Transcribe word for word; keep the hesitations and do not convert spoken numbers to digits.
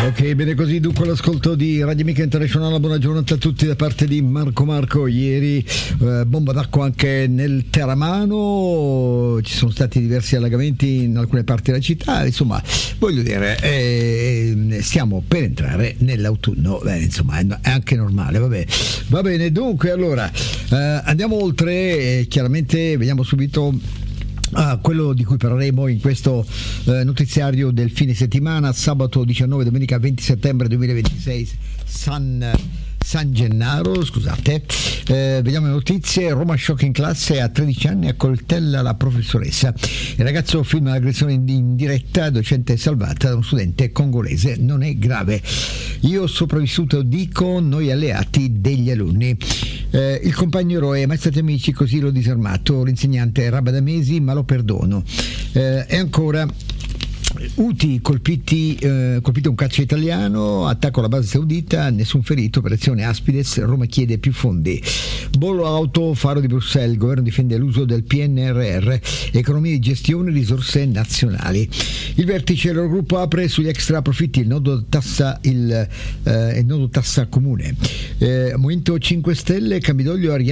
Ok, bene così, dunque l'ascolto di Radio Amica Internazionale, buona giornata a tutti da parte di Marco Marco. Ieri eh, bomba d'acqua anche nel Teramano, ci sono stati diversi allagamenti in alcune parti della città, insomma voglio dire eh, stiamo per entrare nell'autunno, beh, insomma è anche normale, vabbè. Va bene, dunque allora eh, andiamo oltre, eh, chiaramente vediamo subito Ah, quello di cui parleremo in questo eh, notiziario del fine settimana, sabato diciannove, domenica venti settembre duemilaventisei, San, San Gennaro, scusate. Eh, vediamo le notizie. Roma shock in classe, a tredici anni accoltella la professoressa. Il ragazzo filma l'aggressione in, in diretta, docente salvata da uno studente congolese, non è grave. Io sopravvissuto, dico, noi alleati degli alunni. Eh, il compagno eroe, mai stati amici, così l'ho disarmato. L'insegnante rabba da mesi, ma lo perdono. Eh, e ancora Houthi colpiti, eh, colpito un caccia italiano, attacco alla base saudita, nessun ferito, operazione Aspides, Roma chiede più fondi. Bollo auto, faro di Bruxelles, il governo difende l'uso del P N R R, economia di gestione, risorse nazionali. Il vertice dell'Eurogruppo apre sugli extra profitti, il nodo tassa, il, eh, il nodo tassa comune. Eh, Movimento cinque Stelle, Campidoglio, Ariano